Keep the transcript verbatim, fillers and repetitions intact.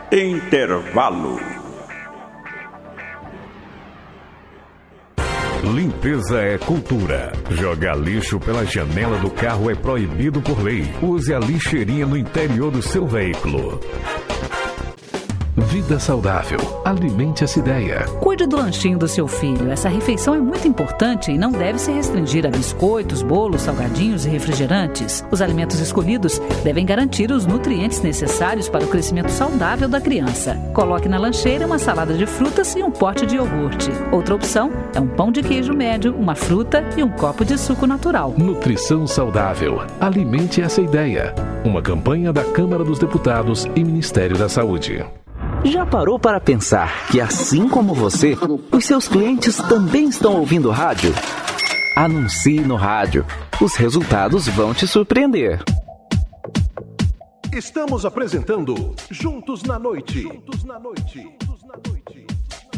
Intervalo. Limpeza é cultura. Jogar lixo pela janela do carro é proibido por lei. Use a lixeirinha no interior do seu veículo. Vida saudável. Alimente essa ideia. Cuide do lanchinho do seu filho. Essa refeição é muito importante e não deve se restringir a biscoitos, bolos, salgadinhos e refrigerantes. Os alimentos escolhidos devem garantir os nutrientes necessários para o crescimento saudável da criança. Coloque na lancheira uma salada de frutas e um pote de iogurte. Outra opção é um pão de queijo médio, uma fruta e um copo de suco natural. Nutrição saudável. Alimente essa ideia. Uma campanha da Câmara dos Deputados e Ministério da Saúde. Já parou para pensar que, assim como você, os seus clientes também estão ouvindo rádio? Anuncie no rádio. Os resultados vão te surpreender. Estamos apresentando Juntos na Noite. Juntos na Noite. Juntos na Noite.